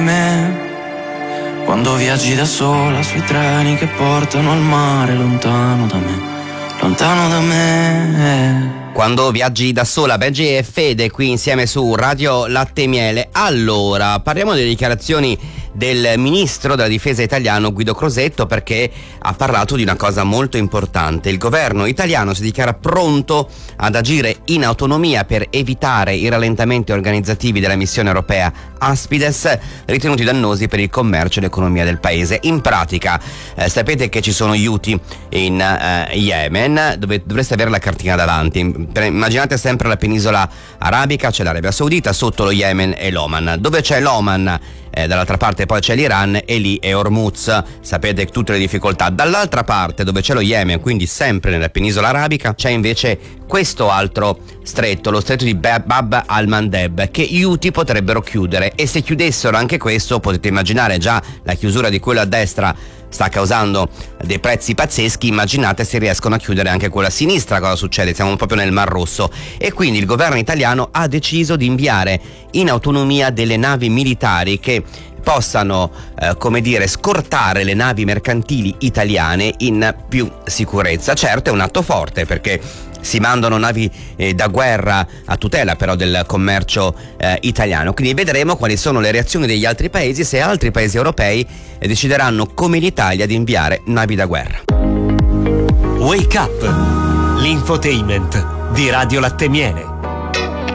me, quando viaggi da sola sui treni che portano al mare, lontano da me, lontano da me. Quando viaggi da sola, Benji e Fede qui insieme su Radio Latte e Miele. Allora, parliamo delle dichiarazioni del ministro della difesa italiano Guido Crosetto, perché ha parlato di una cosa molto importante. Il governo italiano si dichiara pronto ad agire in autonomia per evitare i rallentamenti organizzativi della missione europea Aspides, ritenuti dannosi per il commercio e l'economia del paese. In pratica, sapete che ci sono gli Houthi in Yemen, dove dovreste avere la cartina davanti. Immaginate sempre la penisola arabica, c'è l'Arabia Saudita, sotto lo Yemen e l'Oman. Dove c'è l'Oman, dall'altra parte poi c'è l'Iran e lì è Hormuz, sapete tutte le difficoltà. Dall'altra parte, dove c'è lo Yemen, quindi sempre nella penisola arabica, c'è invece questo altro stretto, lo stretto di Bab al-Mandeb, che gli Houthi potrebbero chiudere, e se chiudessero anche questo, potete immaginare già la chiusura di quello a destra sta causando dei prezzi pazzeschi, immaginate se riescono a chiudere anche quella a sinistra, cosa succede? Siamo proprio nel Mar Rosso. E quindi il governo italiano ha deciso di inviare in autonomia delle navi militari che possano, scortare le navi mercantili italiane in più sicurezza. Certo, è un atto forte, perché si mandano navi da guerra a tutela però del commercio italiano. Quindi vedremo quali sono le reazioni degli altri paesi, se altri paesi europei decideranno come l'Italia di inviare navi da guerra. Wake Up, l'infotainment di Radio Latte e Miele.